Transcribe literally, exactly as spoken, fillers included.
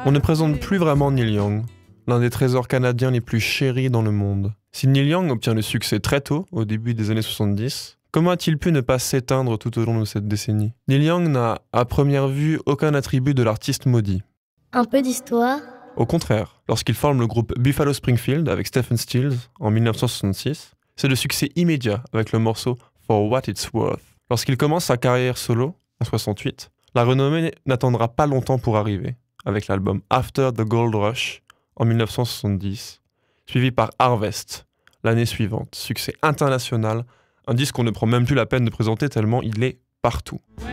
On ne présente plus vraiment Neil Young, l'un des trésors canadiens les plus chéris dans le monde. Si Neil Young obtient le succès très tôt, au début des années soixante-dix, comment a-t-il pu ne pas s'éteindre tout au long de cette décennie ? Neil Young n'a, à première vue, aucun attribut de l'artiste maudit. Un peu d'histoire. Au contraire, lorsqu'il forme le groupe Buffalo Springfield avec Stephen Stills en dix-neuf cent soixante-six, c'est le succès immédiat avec le morceau For What It's Worth. Lorsqu'il commence sa carrière solo, en soixante-huit, la renommée n'attendra pas longtemps pour arriver, avec l'album After the Gold Rush en dix-neuf cent soixante-dix, suivi par Harvest l'année suivante, succès international, un disque qu'on ne prend même plus la peine de présenter tellement il est partout.